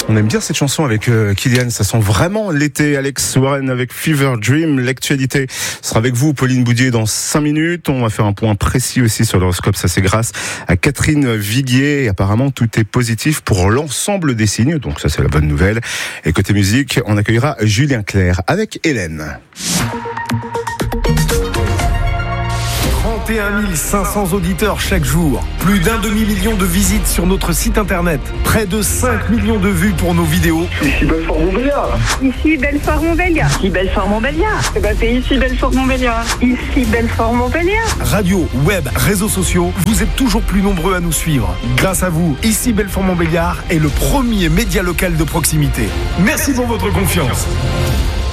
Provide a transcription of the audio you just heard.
On aime bien cette chanson avec Kylian, ça sent vraiment l'été. Alex Warren avec Fever Dream. L'actualité sera avec vous, Pauline Boudier, dans 5 minutes. On va faire un point précis aussi sur l'horoscope. Ça, c'est grâce à Catherine Viguier. Et apparemment, tout est positif pour l'ensemble des signes. Donc ça, c'est la bonne nouvelle. Et côté musique, on accueillera Julien Clerc avec Hélène. 31 500 auditeurs chaque jour, plus d'1 demi-million de visites sur notre site internet, près de 5 millions de vues pour nos vidéos. Ici Belfort-Montbéliard. Ici Belfort-Montbéliard. Ici Belfort-Montbéliard. C'est ici Belfort-Montbéliard. Ici Belfort-Montbéliard. Radio, web, réseaux sociaux, vous êtes toujours plus nombreux à nous suivre. Grâce à vous, ici Belfort-Montbéliard est le premier média local de proximité. Merci pour votre confiance.